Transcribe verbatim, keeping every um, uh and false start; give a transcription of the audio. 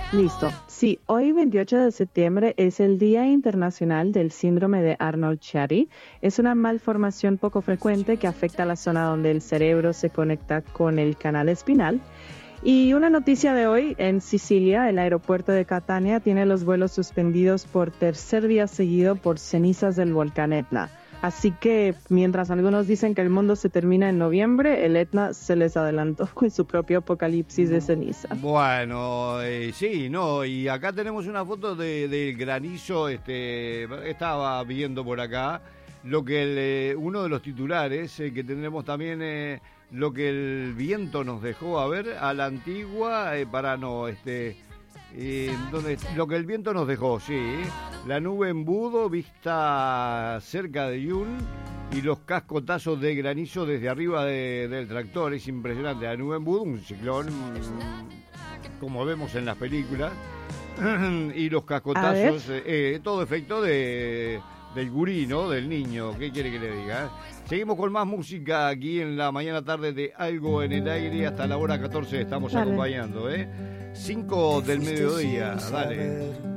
Listo. Sí, hoy veintiocho de septiembre es el Día Internacional del Síndrome de Arnold-Chiari. Es una malformación poco frecuente que afecta la zona donde el cerebro se conecta con el canal espinal. Y una noticia de hoy, en Sicilia, el aeropuerto de Catania tiene los vuelos suspendidos por tercer día seguido por cenizas del volcán Etna. Así que, mientras algunos dicen que el mundo se termina en noviembre, el Etna se les adelantó con su propio apocalipsis de ceniza. Bueno, eh, sí, no, y acá tenemos una foto de, del granizo, este, estaba viendo por acá, lo que el, eh, uno de los titulares, eh, que tendremos también, eh, lo que el viento nos dejó, a ver, a la antigua, eh, para no, este... Eh, donde, lo que el viento nos dejó, sí. La nube embudo vista cerca de Yun y los cascotazos de granizo desde arriba de, del tractor. Es impresionante. La nube embudo, un ciclón, como vemos en las películas. Y los cascotazos, eh, eh, todo efecto de, del gurí, ¿no? Del niño. ¿Qué quiere que le diga? Seguimos con más música aquí en la mañana tarde de Algo en el Aire. Hasta la hora catorce estamos Dale. acompañando, ¿eh? cinco del mediodía, dale.